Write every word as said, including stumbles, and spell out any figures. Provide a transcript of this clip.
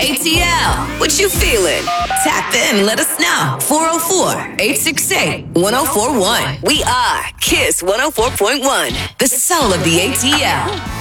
A T L, what you feeling? Tap in, let us know. four oh four, eight six eight, one oh four one. We are Kiss one oh four point one, the soul of the A T L.